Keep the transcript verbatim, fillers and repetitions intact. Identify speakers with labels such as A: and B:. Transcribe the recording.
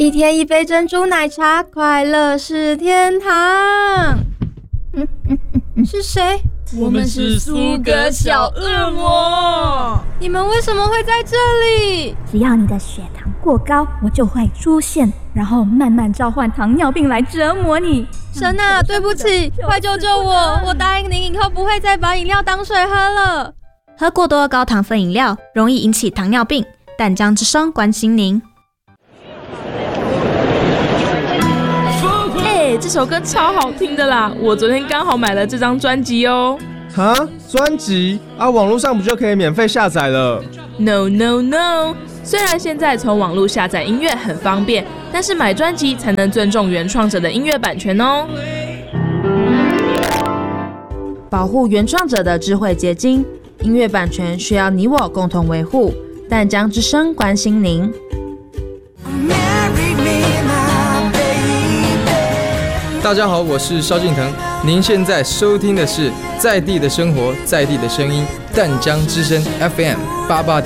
A: 一天一杯珍珠奶茶，快乐是天堂。嗯嗯嗯，是谁？
B: 我们是苏格小恶魔。
A: 你们为什么会在这里？
C: 只要你的血糖过高，我就会出现，然后慢慢召唤糖尿病来折磨你。
A: 神啊，对不起，快救救我！我答应您以后不会再把饮料当水喝了。
D: 喝过多高糖分饮料容易引起糖尿病，淡江之声关心您。
B: 这首歌超好听的啦！我昨天刚好买了这张专辑哦。
E: 哈，专辑啊，网络上不就可以免费下载了
B: ？No No No！ 虽然现在从网络下载音乐很方便，但是买专辑才能尊重原创者的音乐版权哦。
F: 保护原创者的智慧结晶，音乐版权需要你我共同维护。淡江之声关心您。
G: 大家好，我是萧敬腾，您现在收听的是在地的生活，在地的声音，淡江之声 F M 八八点